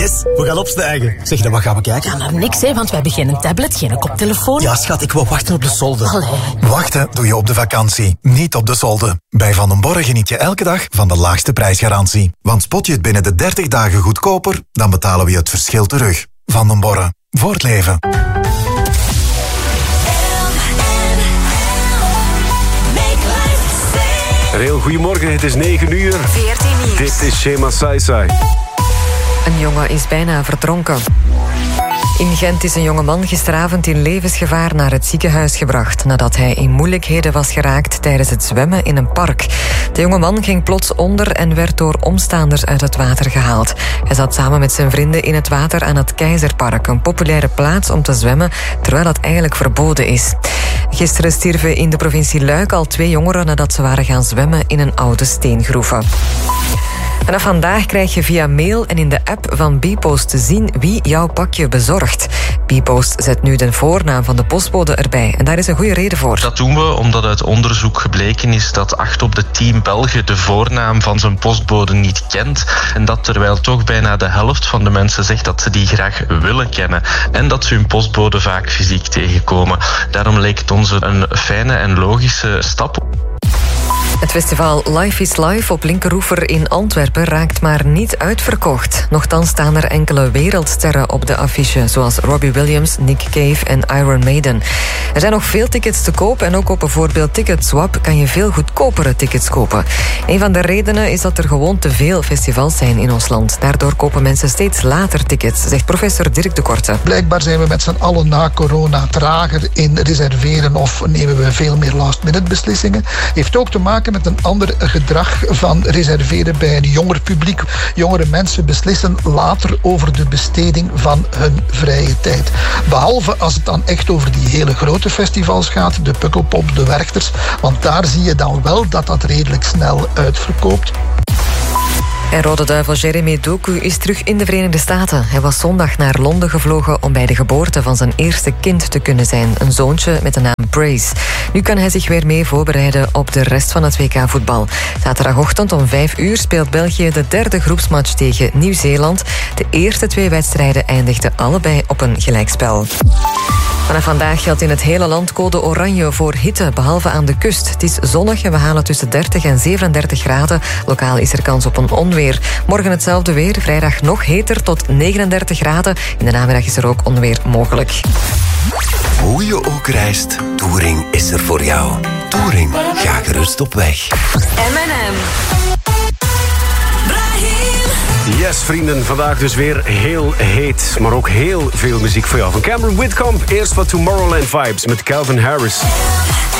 Yes, we gaan opstijgen. Zeg dan, wat gaan we kijken? Ja, naar niks, hè, want wij hebben geen tablet, geen koptelefoon. Ja, schat, ik wil wachten op de solde. Allee. Wachten doe je op de vakantie, niet op de solde. Bij Van den Borre geniet je elke dag van de laagste prijsgarantie. Want spot je het binnen de 30 dagen goedkoper, dan betalen we je het verschil terug. Van den Borre, voor het leven. Een heel goedemorgen, het is 9 uur. 14 nieuws. Dit is Shema Saisai. Een jongen is bijna verdronken. In Gent is een jongeman gisteravond in levensgevaar naar het ziekenhuis gebracht nadat hij in moeilijkheden was geraakt tijdens het zwemmen in een park. De jongeman ging plots onder en werd door omstaanders uit het water gehaald. Hij zat samen met zijn vrienden in het water aan het Keizerpark, een populaire plaats om te zwemmen, terwijl dat eigenlijk verboden is. Gisteren stierven in de provincie Luik al 2 jongeren nadat ze waren gaan zwemmen in een oude steengroeve. Vanaf vandaag krijg je via mail en in de app van bpost te zien wie jouw pakje bezorgt. bpost zet nu de voornaam van de postbode erbij. En daar is een goede reden voor. Dat doen we omdat uit onderzoek gebleken is dat 8 op de 10 Belgen de voornaam van zijn postbode niet kent. En dat terwijl toch bijna de helft van de mensen zegt dat ze die graag willen kennen. En dat ze hun postbode vaak fysiek tegenkomen. Daarom leek het ons een fijne en logische stap. Het festival Life is Life op Linkeroever in Antwerpen raakt maar niet uitverkocht. Nochtans staan er enkele wereldsterren op de affiche, zoals Robbie Williams, Nick Cave en Iron Maiden. Er zijn nog veel tickets te koop en ook op bijvoorbeeld Ticketswap kan je veel goedkopere tickets kopen. Een van de redenen is dat er gewoon te veel festivals zijn in ons land. Daardoor kopen mensen steeds later tickets, zegt professor Dirk de Korte. Blijkbaar zijn we met z'n allen na corona trager in reserveren of nemen we veel meer last-minute beslissingen. Heeft ook te maken met een ander gedrag van reserveren bij een jonger publiek. Jongere mensen beslissen later over de besteding van hun vrije tijd. Behalve als het dan echt over die hele grote festivals gaat, de Pukkelpop, de Werchters, want daar zie je dan wel dat dat redelijk snel uitverkoopt. En Rode Duivel Jeremy Doku is terug in de Verenigde Staten. Hij was zondag naar Londen gevlogen om bij de geboorte van zijn eerste kind te kunnen zijn. Een zoontje met de naam Brace. Nu kan hij zich weer mee voorbereiden op de rest van het WK-voetbal. Zaterdagochtend om 5 uur speelt België de 3e groepsmatch tegen Nieuw-Zeeland. De eerste 2 wedstrijden eindigden allebei op een gelijkspel. Vanaf vandaag geldt in het hele land code oranje voor hitte, behalve aan de kust. Het is zonnig en we halen tussen 30 en 37 graden. Lokaal is er kans op een onweer. Morgen hetzelfde weer, vrijdag nog heter tot 39 graden. In de namiddag is er ook onweer mogelijk. Hoe je ook reist, Touring is er voor jou. Touring, ga gerust op weg. M&M. Yes, vrienden, vandaag dus weer heel heet, maar ook heel veel muziek voor jou. Van Cameron Whitcomb, eerst wat Tomorrowland vibes met Calvin Harris.